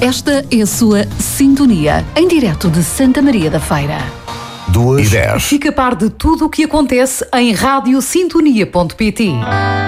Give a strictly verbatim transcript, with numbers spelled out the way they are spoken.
Esta é a sua Sintonia, em direto de Santa Maria da Feira. duas e dez. Fica a par de tudo o que acontece em rádio sintonia ponto pt.